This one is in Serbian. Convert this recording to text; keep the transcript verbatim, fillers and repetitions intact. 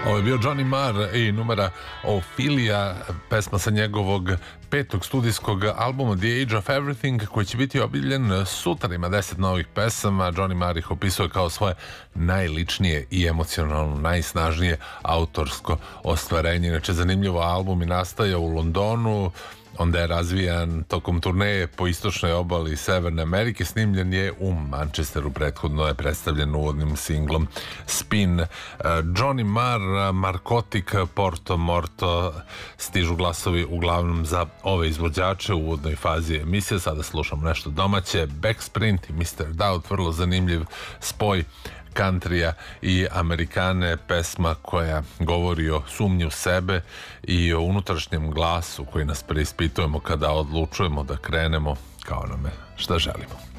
Ovo je bio Johnny Marr i numera Ophelia, pesma sa njegovog petog studijskog albuma The Age of Everything, koji će biti objavljen sutra. Ima deset novih pesama. Johnny Marr ih opisuje kao svoje najličnije i emocionalno najsnažnije autorsko ostvarenje. Inače, zanimljivo, album je nastajao u Londonu, onda je razvijan tokom turneje po istočnoj obali Severne Amerike, snimljen je u Manchesteru, prethodno je predstavljen uvodnim singlom Spin. Johnny Marr, Markotik, Porto Morto, stižu glasovi uglavnom za ove izvođače u uvodnoj fazi emisije. Sada slušamo nešto domaće, Backsprint i mister Doubt, vrlo zanimljiv spoj countryja i Amerikane, pesma koja govori o sumnji u sebe i o unutrašnjem glasu koji nas preispitujemo kada odlučujemo da krenemo kao nam je šta želimo.